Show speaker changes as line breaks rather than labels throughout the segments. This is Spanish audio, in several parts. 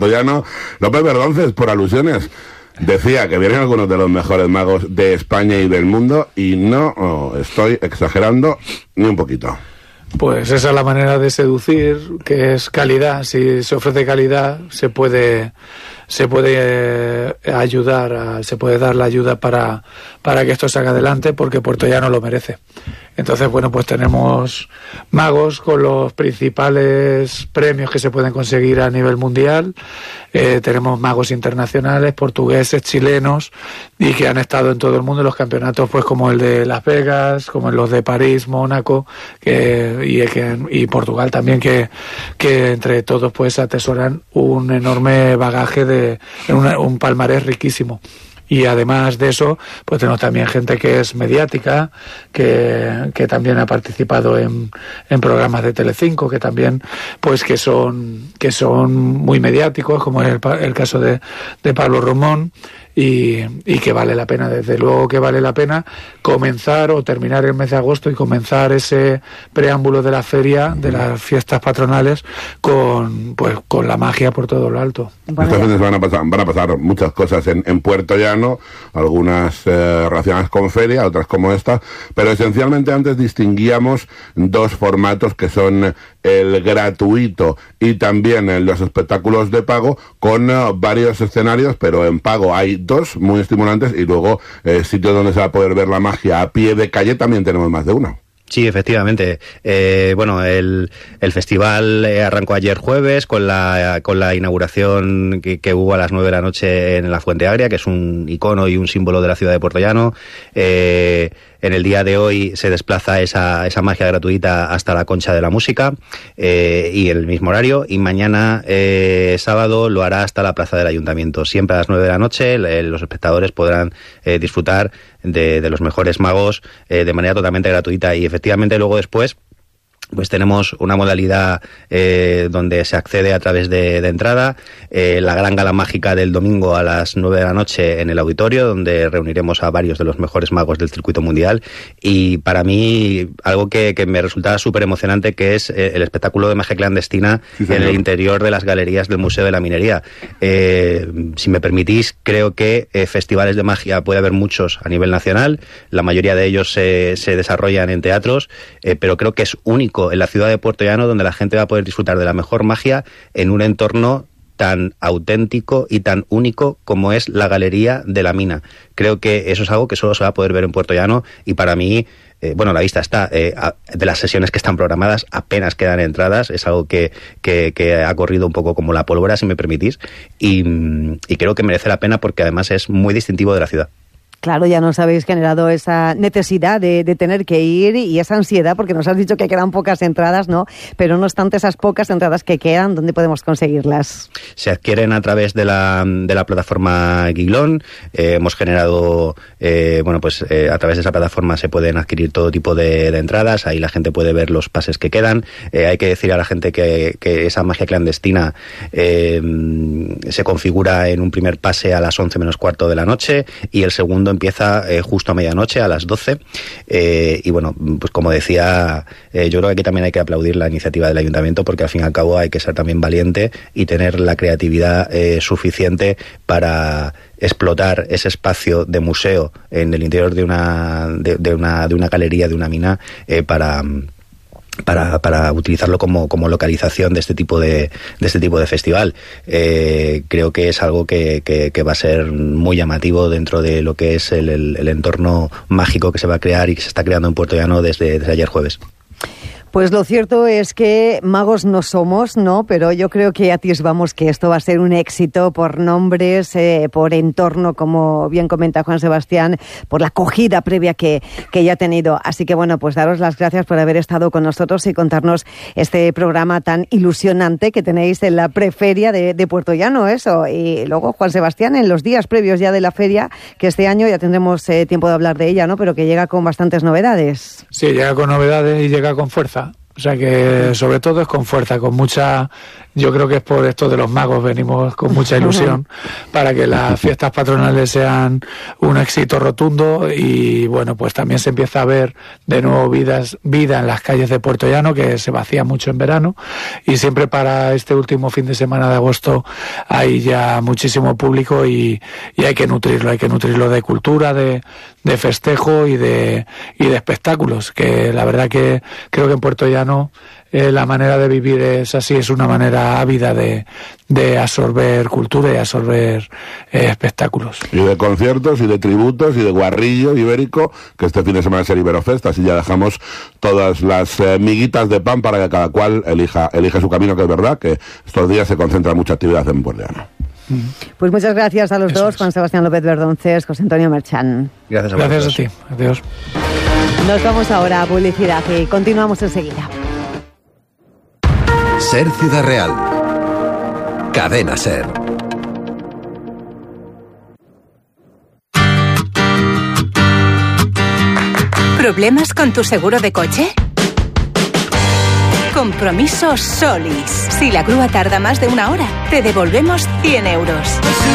puertollano. López Verdonces, por alusiones, decía que vienen algunos de los mejores magos de España y del mundo, y no estoy exagerando ni un poquito.
Pues esa es la manera de seducir, que es calidad. Si se ofrece calidad, se puede ayudar, se puede dar la ayuda para que esto salga adelante, porque Puertollano lo merece. Entonces, bueno, pues tenemos magos con los principales premios que se pueden conseguir a nivel mundial. Tenemos magos internacionales, portugueses, chilenos, y que han estado en todo el mundo en los campeonatos, pues como el de Las Vegas, como en los de París, Mónaco, y Portugal también, que entre todos pues atesoran un enorme bagaje un palmarés riquísimo. Y además de eso, pues tenemos también gente que es mediática, que también ha participado en programas de Telecinco, que también, pues que son muy mediáticos, como es el caso de Pablo Romón, y que vale la pena, desde luego que vale la pena comenzar o terminar el mes de agosto y comenzar ese preámbulo de la feria, de las fiestas patronales, con la magia por todo lo alto.
Estas veces van a pasar muchas cosas en Puertollano, algunas relacionadas con feria, otras como esta, pero esencialmente antes distinguíamos dos formatos, que son el gratuito y también los espectáculos de pago, con varios escenarios, pero en pago hay dos muy estimulantes, y luego sitios donde se va a poder ver la magia a pie de calle también tenemos más de uno.
Sí, efectivamente. Bueno, el festival arrancó ayer jueves con la inauguración que hubo a las 9 de la noche en la Fuente Agria, que es un icono y un símbolo de la ciudad de Puertollano. En el día de hoy se desplaza esa magia gratuita hasta la Concha de la Música, y el mismo horario, y mañana sábado lo hará hasta la Plaza del Ayuntamiento. Siempre a las 9 de la noche los espectadores podrán disfrutar de los mejores magos de manera totalmente gratuita. Y efectivamente luego después pues tenemos una modalidad donde se accede a través de entrada, la gran gala mágica del domingo a las 9 de la noche en el auditorio, donde reuniremos a varios de los mejores magos del circuito mundial, y para mí algo que me resulta súper emocionante, que es el espectáculo de magia clandestina en el interior de las galerías del Museo de la Minería. Si me permitís, creo que festivales de magia puede haber muchos a nivel nacional, la mayoría de ellos se desarrollan en teatros, pero creo que es único en la ciudad de Puertollano, donde la gente va a poder disfrutar de la mejor magia en un entorno tan auténtico y tan único como es la Galería de la Mina. Creo que eso es algo que solo se va a poder ver en Puertollano, y para mí, la vista está, de las sesiones que están programadas apenas quedan entradas, es algo que ha corrido un poco como la pólvora, si me permitís, y creo que merece la pena, porque además es muy distintivo de la ciudad.
Claro, ya nos habéis generado esa necesidad de tener que ir, y esa ansiedad, porque nos has dicho que quedan pocas entradas, ¿no? Pero no obstante, esas pocas entradas que quedan, ¿dónde podemos conseguirlas? Se
adquieren a través de la plataforma Guiglón. Hemos generado, a través de esa plataforma se pueden adquirir todo tipo de entradas. Ahí la gente puede ver los pases que quedan. Hay que decir a la gente que esa magia clandestina se configura en un primer pase a las 11 menos cuarto de la noche, y el segundo empieza justo a medianoche, a las 12, y bueno, pues como decía, yo creo que aquí también hay que aplaudir la iniciativa del Ayuntamiento, porque al fin y al cabo hay que ser también valiente y tener la creatividad suficiente para explotar ese espacio de museo en el interior de una galería, de una mina, para utilizarlo como localización de este tipo de festival. Creo que es algo que va a ser muy llamativo dentro de lo que es el entorno mágico que se va a crear y que se está creando en Puertollano desde ayer jueves.
Pues lo cierto es que magos no somos, ¿no? Pero yo creo que atisbamos que esto va a ser un éxito por nombres, por entorno, como bien comenta Juan Sebastián, por la acogida previa que ya ha tenido. Así que bueno, pues daros las gracias por haber estado con nosotros y contarnos este programa tan ilusionante que tenéis en la preferia de Puertollano, eso. Y luego, Juan Sebastián, en los días previos ya de la feria, que este año ya tendremos tiempo de hablar de ella, ¿no? Pero que llega con bastantes novedades.
Sí, llega con novedades y llega con fuerza. O sea que sobre todo es con fuerza, con mucha yo creo que es por esto de los magos, venimos con mucha ilusión para que las fiestas patronales sean un éxito rotundo y bueno, pues también se empieza a ver de nuevo vida en las calles de Puerto Llano, que se vacía mucho en verano, y siempre para este último fin de semana de agosto hay ya muchísimo público y hay que nutrirlo de cultura, de festejo y de espectáculos, que la verdad que creo que en Puerto Llano la manera de vivir es así, es una manera ávida de absorber cultura y absorber espectáculos.
Y de conciertos, y de tributos, y de guarrillo ibérico, que este fin de semana es el Iberofest, así ya dejamos todas las miguitas de pan para que cada cual elija su camino, que es verdad que estos días se concentra mucha actividad en Puerto Llano.
Pues muchas gracias a los dos, Juan Sebastián López Verdonces, José Antonio Merchán.
Gracias
a ti. Adiós.
Nos vamos ahora a publicidad y continuamos enseguida.
Ser Ciudad Real. Cadena Ser.
¿Problemas con tu seguro de coche? Compromiso Solís. Si la grúa tarda más de 1 hora, te devolvemos 100 euros.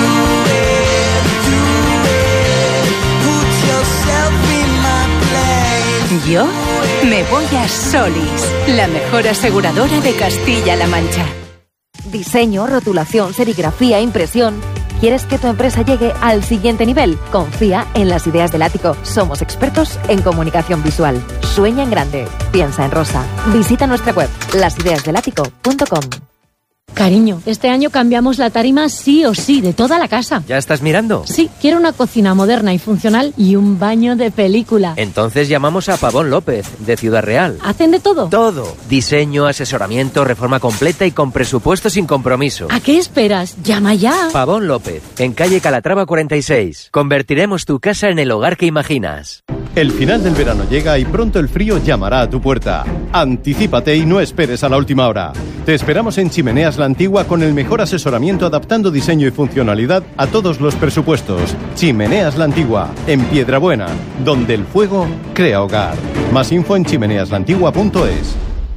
Yo me voy a Solís, la mejor aseguradora de Castilla-La Mancha.
Diseño, rotulación, serigrafía, impresión. ¿Quieres que tu empresa llegue al siguiente nivel? Confía en Las Ideas del Ático. Somos expertos en comunicación visual. Sueña en grande. Piensa en rosa. Visita nuestra web, lasideasdelático.com.
Cariño, este año cambiamos la tarima sí o sí, de toda la casa.
¿Ya estás mirando?
Sí, quiero una cocina moderna y funcional y un baño de película.
Entonces llamamos a Pavón López, de Ciudad Real.
¿Hacen de todo?
Todo. Diseño, asesoramiento, reforma completa y con presupuesto sin compromiso.
¿A qué esperas? ¡Llama ya!
Pavón López, en calle Calatrava 46. Convertiremos tu casa en el hogar que imaginas.
El final del verano llega y pronto el frío llamará a tu puerta. Anticípate y no esperes a la última hora. Te esperamos en Chimeneas La Antigua con el mejor asesoramiento adaptando diseño y funcionalidad a todos los presupuestos. Chimeneas La Antigua, en Piedrabuena, donde el fuego crea hogar. Más info en chimeneaslantigua.es.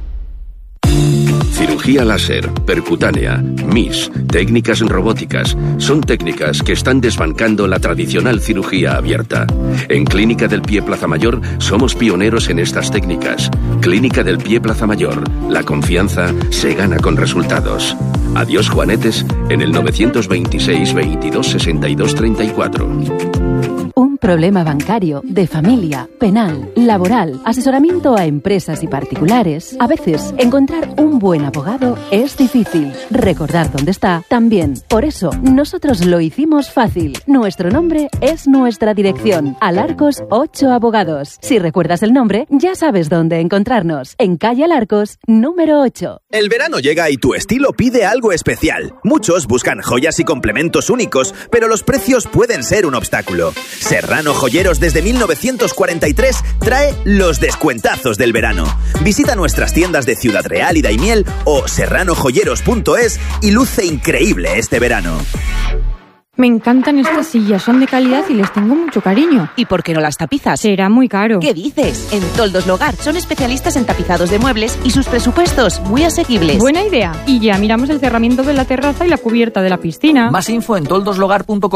Cirugía láser, percutánea, MIS, técnicas robóticas, son técnicas que están desbancando la tradicional cirugía abierta. En Clínica del Pie Plaza Mayor somos pioneros en estas técnicas. Clínica del Pie Plaza Mayor, la confianza se gana con resultados. Adiós Juanetes en el 926 22 62 34.
Un problema bancario, de familia, penal, laboral, asesoramiento a empresas y particulares. A veces, encontrar un buen abogado es difícil. Recordar dónde está, también. Por eso, nosotros lo hicimos fácil. Nuestro nombre es nuestra dirección. Alarcos 8 Abogados. Si recuerdas el nombre, ya sabes dónde encontrarnos. En calle Alarcos, número 8.
El verano llega y tu estilo pide algo especial. Muchos buscan joyas y complementos únicos, pero los precios pueden ser un obstáculo. Serrano Joyeros desde 1943 trae los descuentazos del verano. Visita nuestras tiendas de Ciudad Real y Daimiel o serranojoyeros.es y luce increíble este verano.
Me encantan estas sillas, son de calidad y les tengo mucho cariño.
¿Y por qué no las tapizas?
Será muy caro.
¿Qué dices? En Toldos Logar son especialistas en tapizados de muebles y sus presupuestos muy asequibles.
Buena idea. Y ya miramos el cerramiento de la terraza y la cubierta de la piscina.
Más info en toldoslogar.com.